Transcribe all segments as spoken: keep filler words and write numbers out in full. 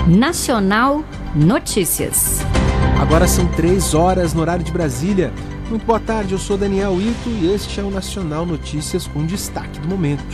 Nacional Notícias. Agora são três horas no horário de Brasília. Muito boa tarde, eu sou Daniel Ito e este é o Nacional Notícias com destaque do momento.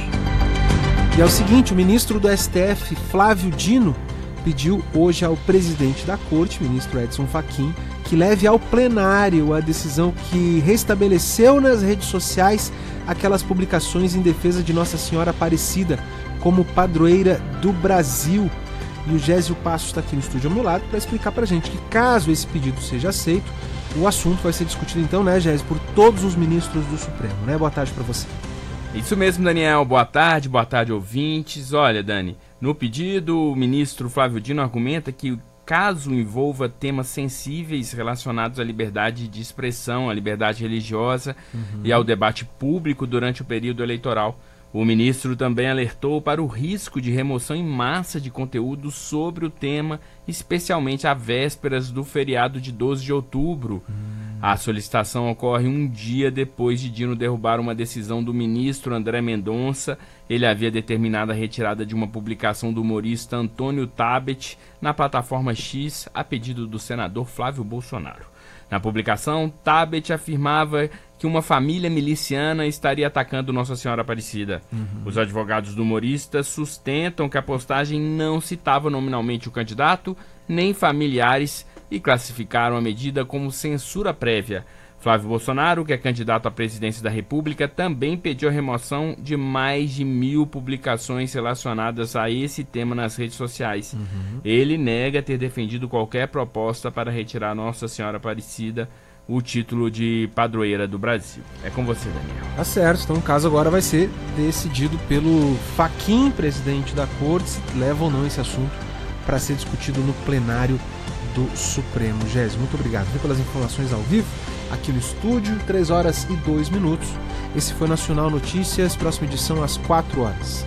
E é o seguinte, o ministro do S T F, Flávio Dino, pediu hoje ao presidente da Corte, ministro Edson Fachin, que leve ao plenário a decisão que restabeleceu nas redes sociais aquelas publicações em defesa de Nossa Senhora Aparecida como padroeira do Brasil. E o Gésio Passos está aqui no estúdio ao meu lado para explicar para a gente que, caso esse pedido seja aceito, o assunto vai ser discutido então, né, Gésio, por todos os ministros do Supremo, né? Boa tarde para você. Isso mesmo, Daniel. Boa tarde, boa tarde, ouvintes. Olha, Dani, no pedido, o ministro Flávio Dino argumenta que, caso envolva temas sensíveis relacionados à liberdade de expressão, à liberdade religiosa uhum. e ao debate público durante o período eleitoral, o ministro também alertou para o risco de remoção em massa de conteúdo sobre o tema, especialmente à vésperas do feriado de doze de outubro. Hum. A solicitação ocorre um dia depois de Dino derrubar uma decisão do ministro André Mendonça. Ele havia determinado a retirada de uma publicação do humorista Antônio Tabet na plataforma X a pedido do senador Flávio Bolsonaro. Na publicação, Tabet afirmava que uma família miliciana estaria atacando Nossa Senhora Aparecida. Uhum. Os advogados do humorista sustentam que a postagem não citava nominalmente o candidato, nem familiares, e classificaram a medida como censura prévia. Flávio Bolsonaro, que é candidato à presidência da República, também pediu a remoção de mais de mil publicações relacionadas a esse tema nas redes sociais. Uhum. Ele nega ter defendido qualquer proposta para retirar Nossa Senhora Aparecida o título de padroeira do Brasil. É com você, Daniel. Tá certo, então o caso agora vai ser decidido pelo Fachin, presidente da Corte, se leva ou não esse assunto para ser discutido no plenário do Supremo. Gésio, muito obrigado pelas informações ao vivo aqui no estúdio, três horas e dois minutos. Esse foi Nacional Notícias, próxima edição às quatro horas.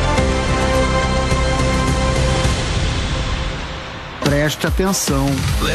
Preste atenção.